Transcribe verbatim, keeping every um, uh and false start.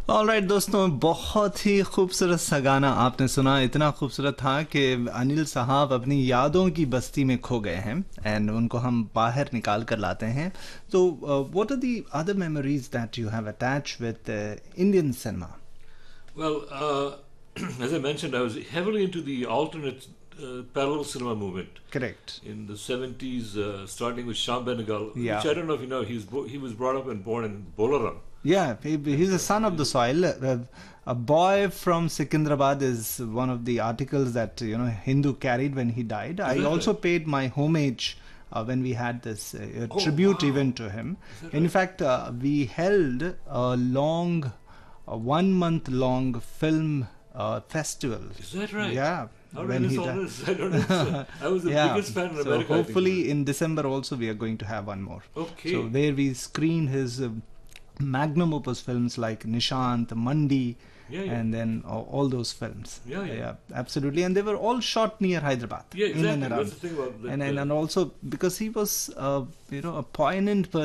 Alright दोस्तों, बहुत ही खूबसूरत सा गाना आपने सुना। इतना खूबसूरत था कि अनिल साहब अपनी यादों की बस्ती में खो गए हैं एंड उनको हम बाहर निकाल कर लाते हैं। तो what are the other memories that you have attached with Indian cinema? Well, uh, as I mentioned, I was heavily into the alternate uh, parallel cinema movement correct. in the seventies, uh, starting with Sham Benegal, Yeah. which I don't know if you know, he was, bo- he was brought up and born in Bolaram. Yeah, he, he's a son of the soil. Uh, a boy from Secunderabad is one of the articles that you know Hindu carried when he died. I that also right? paid my homage uh, when we had this uh, Oh, tribute wow. event to him. Is that In right? fact, uh, we held a long, a one month long film uh, festival. Is that right? Yeah. How did I When miss he all died. this? I don't know. I was the Yeah. biggest fan in So America. I think. hopefully in December also we are going to have one more. Okay. So where we screen his uh, magnum opus films like Nishant, Mandi, Yeah, yeah. and then uh, all those films. Yeah, yeah. absolutely. And they were all shot near Hyderabad. Yeah, in and exactly. around. That's the thing about that. And, and uh, and also because he was uh, you know a poignant person.